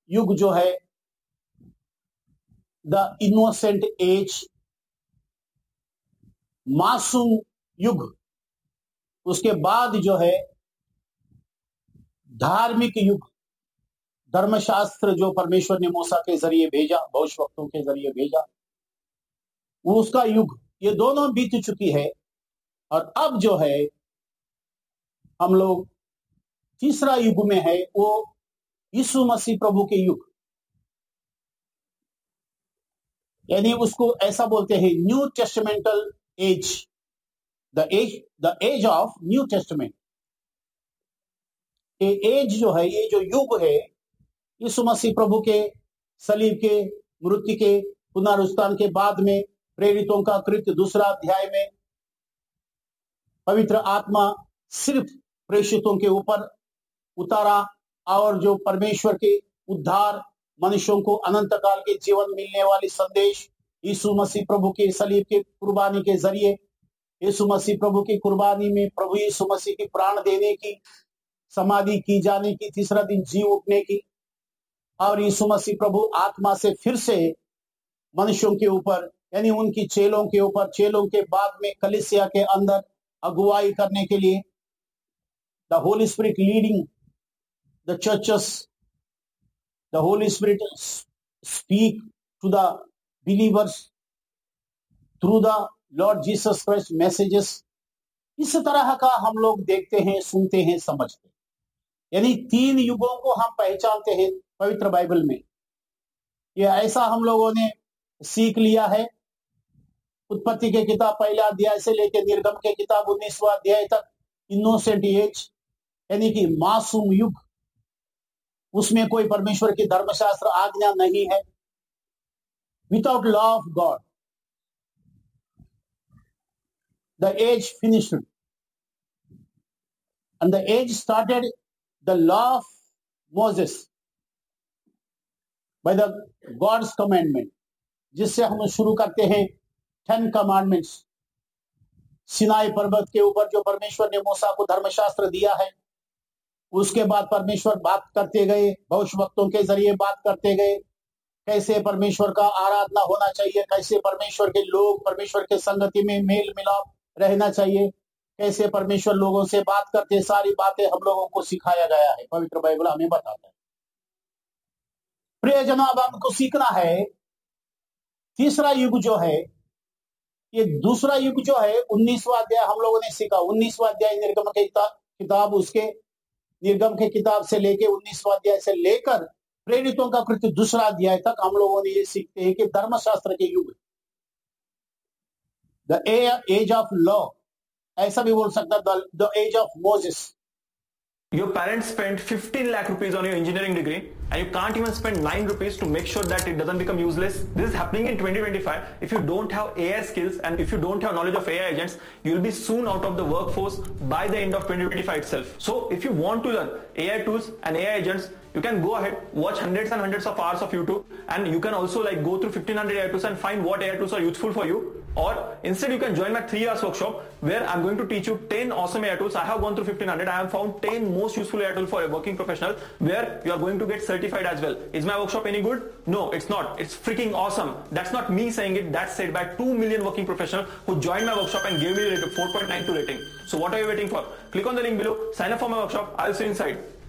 युग जो है द इनोसेंट एज, मासूम युग, उसके बाद जो है धार्मिक युग, धर्मशास्त्र जो परमेश्वर ने मूसा के जरिए भेजा, भविष्यवक्तों के जरिए भेजा, उसका युग, ये दोनों बीत चुकी है। और अब जो है हम लोग तीसरा युग में है, वो यीशु मसीह प्रभु के युग, यानी उसको ऐसा बोलते हैं new टेस्टामेंटल as, the age of new testament. ये एज जो है, ये जो युग है, यीशु मसीह प्रभु के सलीब के, मृत्यु के, पुनरुत्थान के बाद में, प्रेरितों का कृत्य 2 अध्याय में पवित्र आत्मा सिर्फ प्रेषितों के ऊपर उतारा, और जो परमेश्वर के उद्धार, मनुष्यों को अनंत काल के जीवन मिलने वाली संदेश, यीशु मसीह प्रभु के सलीब के कुर्बानी के जरिए, यीशु मसीह प्रभु की कुर्बानी में प्रभु यीशु मसीह की प्राण देने की, समाधि की जाने की, तीसरा दिन जी उठने की, और यीशु मसीह प्रभु आत्मा से फिर से मनुष्यों के ऊपर, यानी उनकी चेलों के ऊपर, चेलों के बाद में कलीसिया के अंदर अगुवाई करने के लिए, the Holi spirit leading the churches, the Holi spirit speak to the believers through the Lord Jesus Christ messages. इस तरह का हम लोग देखते हैं, सुनते हैं, समझते हैं। यानी 3 युगों को हम पहचानते हैं पवित्र बाइबल में। ये ऐसा हम लोगों ने सीख लिया है। उत्पत्ति के किताब 1 अध्याय से लेकर निर्गम के किताब 19वां अध्याय तक इनोसेंट एज, यानी कि मासूम युग, उसमें कोई परमेश्वर की धर्मशास्त्र आज्ञा नहीं है, without law of God. The age finished and the age started the law of Moses by the God's commandment, जिससे हम शुरू करते हैं 10 commandments, सिनाई पर्वत के ऊपर जो परमेश्वर ने मूसा को धर्मशास्त्र दिया है। उसके बाद परमेश्वर बात करते गए, भविष्यवक्तों के जरिए बात करते गए, कैसे परमेश्वर का आराधना होना चाहिए, कैसे परमेश्वर के लोग परमेश्वर के संगति में मेल मिलाप रहना चाहिए, कैसे परमेश्वर लोगों से बात करते, सारी बातें हम लोगों को सिखाया गया है। पवित्र बाइबल हमें बताता है। प्रियजनों, अब हमको सीखना है तीसरा युग जो है, ये दूसरा युग जो है 19वां अध्याय हम लोगों ने सीखा। 19वां अध्याय निर्गम के किताब, उसके निर्गम के किताब से लेके 19वां अध्याय से लेकर प्रेरितों का कृत्य 2 अध्याय तक हम लोगों ने ये सीखते हैं कि धर्मशास्त्र के युग, द एज ऑफ लॉ, ऐसा भी बोल सकता, the age of Moses. Your parents spent 15 lakh rupees on your engineering degree and you can't even spend 9 rupees to make sure that it doesn't become useless. This is happening in 2025. If you don't have AI skills and if you don't have knowledge of AI agents, you'll be soon out of the workforce by the end of 2025 itself. So if you want to learn AI tools and AI agents, you can go ahead, watch hundreds and hundreds of hours of YouTube, and you can also like go through 1500 AI tools and find what AI tools are useful for you. Or instead you can join my 3 hours workshop where I'm going to teach you 10 awesome AI tools. I have gone through 1500. I have found 10 most useful AI tools for a working professional where you are going to get certified as well. Is my workshop any good? No, it's not. It's freaking awesome. That's not me saying it. That's said by 2 million working professionals who joined my workshop and gave me a 4.92 rating. So what are you waiting for? Click on the link below. Sign up for my workshop. I'll see you inside.